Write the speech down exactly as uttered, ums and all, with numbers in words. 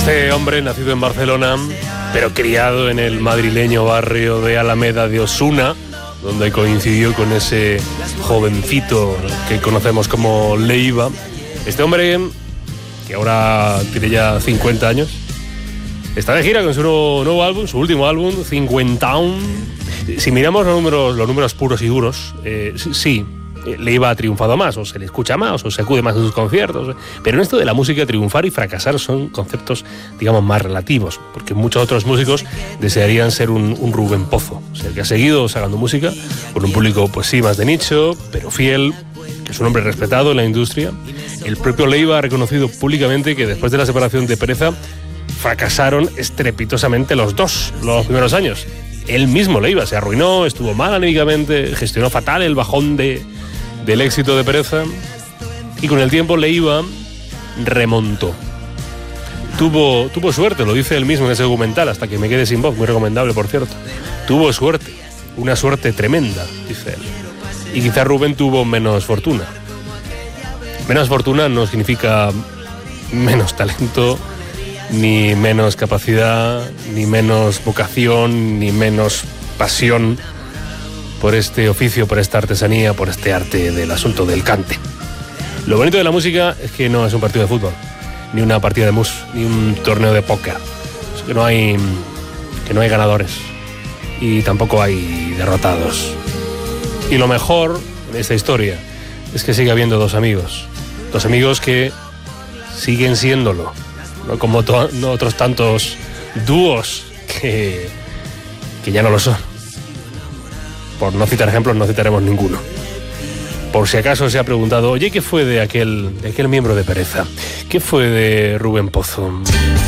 Este hombre, nacido en Barcelona, pero criado en el madrileño barrio de Alameda de Osuna, donde coincidió con ese jovencito que conocemos como Leiva. Este hombre, que ahora tiene ya cincuenta años, está de gira con su nuevo, nuevo álbum, su último álbum, cincuenta. Si miramos los números, los números puros y duros, eh, sí, Leiva ha triunfado más, o se le escucha más, o se acude más a sus conciertos. Pero en esto de la música, triunfar y fracasar son conceptos, digamos, más relativos, porque muchos otros músicos desearían ser un, un Rubén Pozo, o sea, que ha seguido sacando música con un público, pues sí, más de nicho, pero fiel, que es un hombre respetado en la industria. El propio Leiva ha reconocido públicamente que después de la separación de Pereza fracasaron estrepitosamente los dos, los primeros años. Él mismo, Leiva, se arruinó, estuvo mal anímicamente, gestionó fatal el bajón de, del éxito de Pereza, y con el tiempo Leiva remontó. Tuvo, tuvo suerte, lo dice él mismo en ese documental, Hasta que me quede sin voz, muy recomendable, por cierto. Tuvo suerte, una suerte tremenda, dice él. Y quizá Rubén tuvo menos fortuna. Menos fortuna no significa menos talento, ni menos capacidad, ni menos vocación, ni menos pasión por este oficio, por esta artesanía, por este arte del asunto del cante. Lo bonito de la música es que no es un partido de fútbol, ni una partida de mus, ni un torneo de póker. Es que no hay, que no hay ganadores y tampoco hay derrotados. Y lo mejor de esta historia es que sigue habiendo dos amigos, dos amigos que siguen siéndolo. No como to- no otros tantos dúos que, que ya no lo son. Por no citar ejemplos, no citaremos ninguno. Por si acaso se ha preguntado, oye, ¿qué fue de aquel, de aquel miembro de Pereza? ¿Qué fue de Rubén Pozo?